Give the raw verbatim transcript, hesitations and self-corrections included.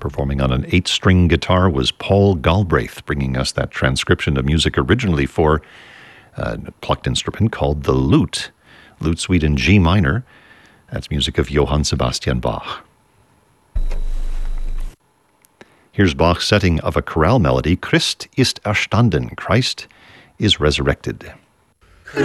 Performing on an eight-string guitar was Paul Galbraith, bringing us that transcription of music originally for a plucked instrument called the lute. Lute Suite in G minor. That's music of Johann Sebastian Bach. Here's Bach's setting of a chorale melody, Christ ist erstanden, Christ is resurrected.